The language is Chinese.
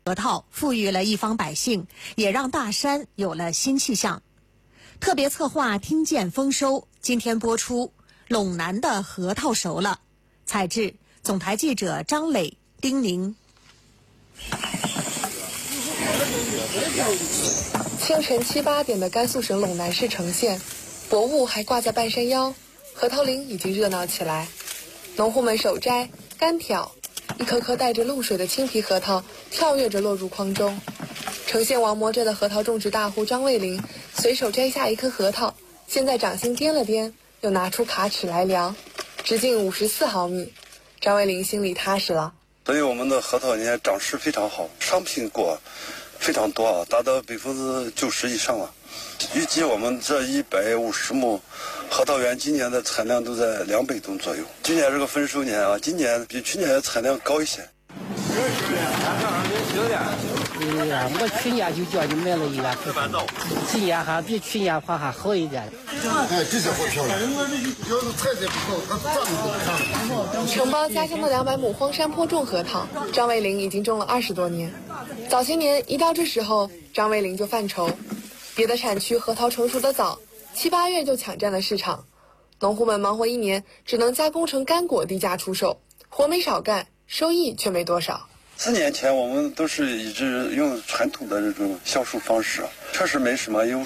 核桃富裕了一方百姓，也让大山有了新气象。特别策划听见丰收，今天播出陇南的核桃熟了。采制总台记者张磊、丁宁。 清晨7、8点的甘肃省陇南市成县，薄雾还挂在半山腰，核桃林已经热闹起来。农户们手摘、干挑，一颗颗带着露水的青皮核桃跳跃着落入筐中。成县王磨寨的核桃种植大户张卫林随手摘下一颗核桃，先在掌心掂了掂，又拿出卡尺来量，直径54毫米。张卫林心里踏实了。 所以我们的核桃呢长势非常好，商品果非常多啊，达到90%以上了。预计我们这150亩核桃园今年的产量都在200吨左右。今年是个丰收年啊，今年比去年产量高一些。 我去年就叫你买了一个，今年还比去年还好一点。 这些好漂亮，要是菜的不好，它长得都看。 承包家乡的200亩荒山坡种核桃，张卫林已经种了20多年。早些年一到这时候，张卫林就犯愁，别的产区核桃成熟的早，7、8月就抢占了市场，农户们忙活1年，只能加工成干果低价出售，活没少干，收益却没多少。 4年前我们都是一直用传统的这种销售方式，确实没什么优